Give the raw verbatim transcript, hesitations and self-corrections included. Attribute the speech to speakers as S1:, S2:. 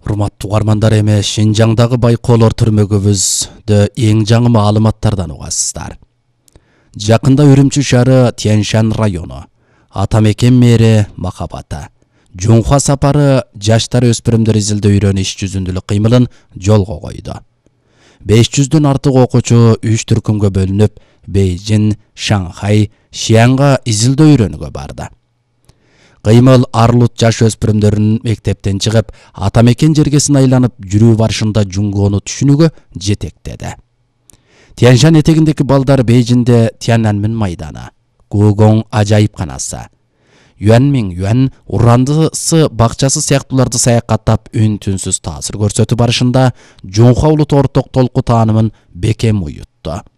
S1: Урматтуу угармандар, эме Шинжаңдагы байкоолор түрмөгүбүздө эң жаңы маалыматтардан угасыздар. Жакында Үрүмчү шаары Тянь-Шань району, Атамекен мэри Махабата, Жунхва сапары жаштар өспүрүмдөр изилдөө үйрөнүү иш жүзүндүүлүк кыймылын жолго койду. беш жүздөн артык окуучу үч түркүмгө бөлүнүп, Бейжин, Шанхай, Шиянга изилдөө үйрөнүүгө барды. Кыймыл арлут жаш өспүрүмдөрүн мектептен чыгып, Атамекен жергесин айланып жүрүү барышында Жунгону түшүнүүгө жетектеди. Тянь-Шань этегиндеки балдар Бейжинде Тяньаньмин майданы, Гугоң ажайыпканасы, Юаньмин Юань урандысы бакчасы сыяктууларды саякаттап үн-түнсүз таасир көрсөтүү барышында Жунхва улут орток толку таанымын бекем уютту.